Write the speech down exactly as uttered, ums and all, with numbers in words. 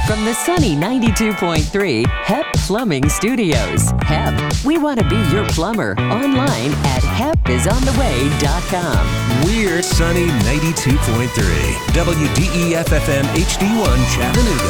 From the sunny ninety-two point three H E P Plumbing Studios. H E P, we want to be your plumber. Online at hep is on the way dot com. We're sunny ninety-two point three W D E F F M H D one Chattanooga.